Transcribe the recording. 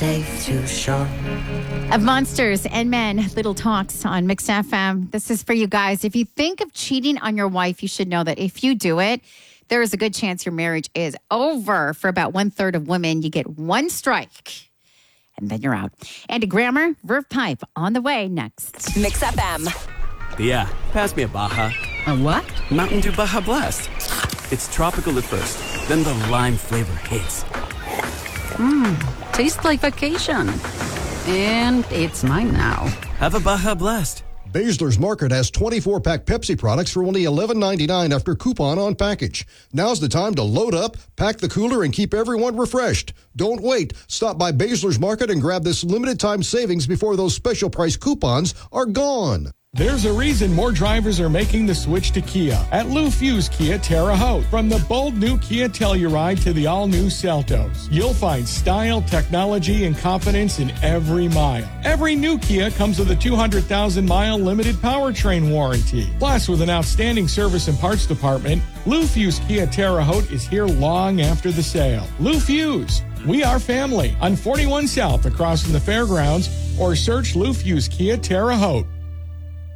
Life's too short. Of Monsters and Men, Little Talks on Mix FM. This is for you guys. If you think of cheating on your wife, you should know that if you do it, there is a good chance your marriage is over. For about 1/3 of women, you get one strike, and then you're out. Andy Grammer, Verve Pipe, on the way next. Mix FM. Yeah, pass me a Baja. A what? Mountain Dew Baja Blast. It's tropical at first, then the lime flavor hits. Tastes like vacation. And it's mine now. Have a Baja Blast. Baszler's Market has 24-pack Pepsi products for only $11.99 after coupon on package. Now's the time to load up, pack the cooler, and keep everyone refreshed. Don't wait. Stop by Baszler's Market and grab this limited-time savings before those special price coupons are gone. There's a reason more drivers are making the switch to Kia at Lou Fusz Kia Terre Haute. From the bold new Kia Telluride to the all-new Seltos, you'll find style, technology, and confidence in every mile. Every new Kia comes with a 200,000-mile limited powertrain warranty. Plus, with an outstanding service and parts department, Lou Fusz Kia Terre Haute is here long after the sale. Lou Fusz. We are family on 41 South across from the fairgrounds, or search Lou Fusz Kia Terre Haute.